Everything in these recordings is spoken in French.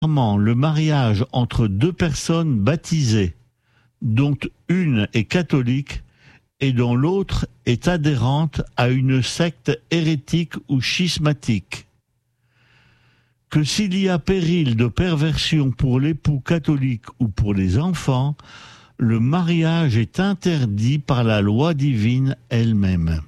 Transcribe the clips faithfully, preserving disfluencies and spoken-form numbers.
Le mariage entre deux personnes baptisées, dont une est catholique et dont l'autre est adhérente à une secte hérétique ou schismatique. Que s'il y a péril de perversion pour l'époux catholique ou pour les enfants, le mariage est interdit par la loi divine elle-même.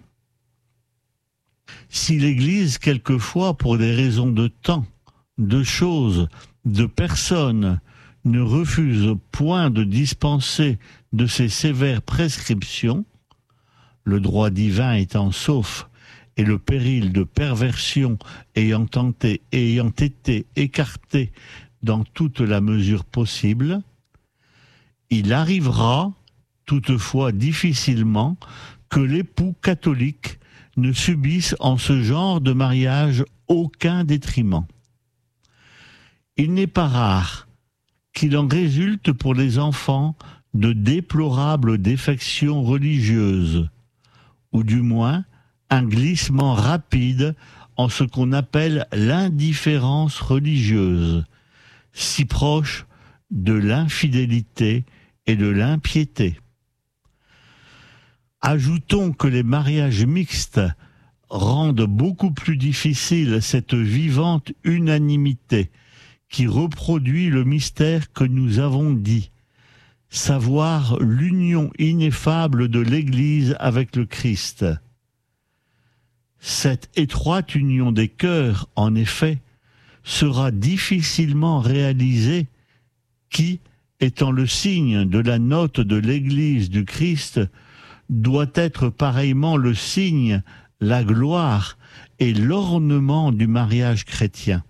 Si l'Église, quelquefois, pour des raisons de temps, de choses, de personnes, ne refuse point de dispenser de ces sévères prescriptions, le droit divin étant sauf et le péril de perversion ayant, tenté, ayant été écarté dans toute la mesure possible, il arrivera, toutefois difficilement, que l'époux catholique ne subisse en ce genre de mariage aucun détriment. Il n'est pas rare qu'il en résulte pour les enfants de déplorables défections religieuses, ou du moins un glissement rapide en ce qu'on appelle l'indifférence religieuse, si proche de l'infidélité et de l'impiété. Ajoutons que les mariages mixtes rendent beaucoup plus difficile cette vivante unanimité qui reproduit le mystère que nous avons dit, savoir l'union ineffable de l'Église avec le Christ. Cette étroite union des cœurs, en effet, sera difficilement réalisée qui, étant le signe de la note de l'Église du Christ, doit être pareillement le signe, la gloire et l'ornement du mariage chrétien.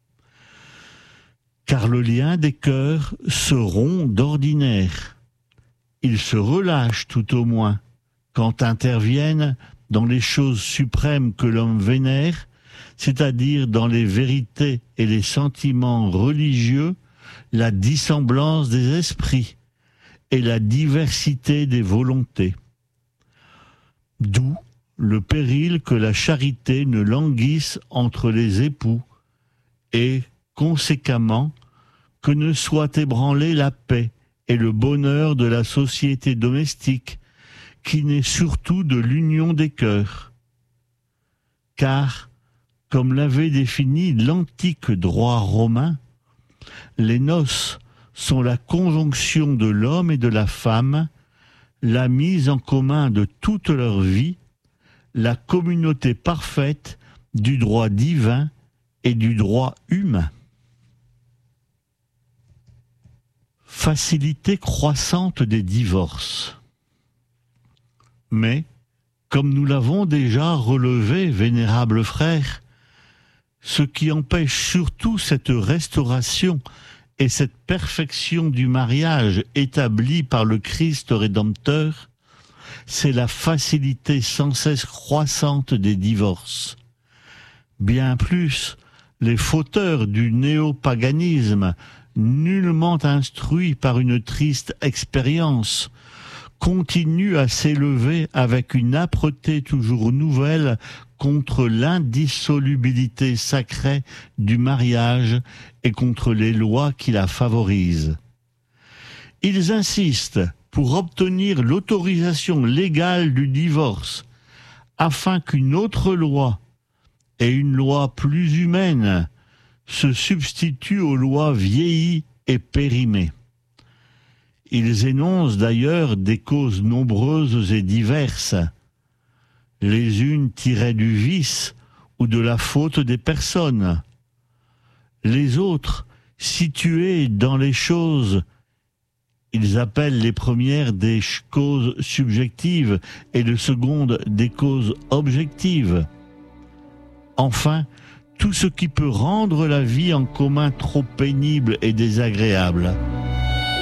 Car le lien des cœurs se rompt d'ordinaire. Il se relâche tout au moins quand interviennent dans les choses suprêmes que l'homme vénère, c'est-à-dire dans les vérités et les sentiments religieux, la dissemblance des esprits et la diversité des volontés. D'où le péril que la charité ne languisse entre les époux et, conséquemment, que ne soit ébranlée la paix et le bonheur de la société domestique, qui naît surtout de l'union des cœurs. Car, comme l'avait défini l'antique droit romain, les noces sont la conjonction de l'homme et de la femme, la mise en commun de toute leur vie, la communauté parfaite du droit divin et du droit humain. Facilité croissante des divorces. Mais, comme nous l'avons déjà relevé, vénérables frères, ce qui empêche surtout cette restauration et cette perfection du mariage établie par le Christ Rédempteur, c'est la facilité sans cesse croissante des divorces. Bien plus, les fauteurs du néopaganisme, nullement instruits par une triste expérience, continuent à s'élever avec une âpreté toujours nouvelle contre l'indissolubilité sacrée du mariage et contre les lois qui la favorisent. Ils insistent pour obtenir l'autorisation légale du divorce, afin qu'une autre loi, et une loi plus humaine, se substitue aux lois vieillies et périmées. Ils énoncent d'ailleurs des causes nombreuses et diverses, les unes tirées du vice ou de la faute des personnes, les autres situées dans les choses. Ils appellent les premières des causes subjectives et les secondes des causes objectives. Enfin, tout ce qui peut rendre la vie en commun trop pénible et désagréable.